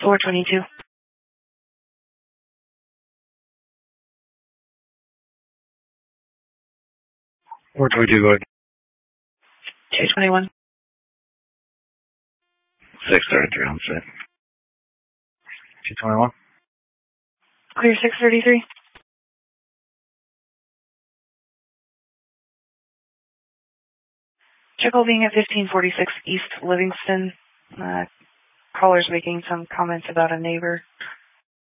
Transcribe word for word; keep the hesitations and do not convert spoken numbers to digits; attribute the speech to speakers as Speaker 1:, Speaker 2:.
Speaker 1: four twenty-two.
Speaker 2: four twenty-two, go ahead.
Speaker 1: two twenty-one.
Speaker 2: six thirty-three on set. two twenty-one.
Speaker 1: Clear six thirty-three. Checkle being at fifteen forty-six East Livingston. Uh, caller's making some comments about a neighbor.